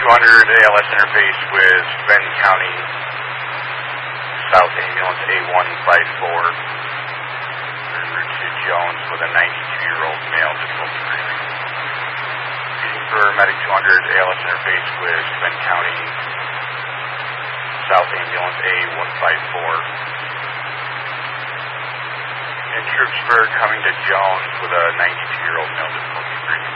ALS interface with Benton County South Ambulance A154. En route to Jones with a 92-year-old male difficulty breathing. Feeding for Medic 200 ALS interface with Benton County South Ambulance A154. And troops for coming to Jones with a 92-year-old male difficulty.